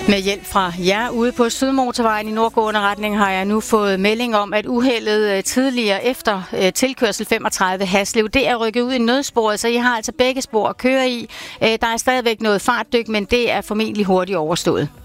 Med hjælp fra jer ude på Sydmotorvejen i nordgående retning har jeg nu fået melding om, at uheldet tidligere efter tilkørsel 35 Haslev, det er rykket ud i nødsporet, så I har altså begge spor at køre i. Der er stadigvæk noget fartdyk, men det er formentlig hurtigt overstået.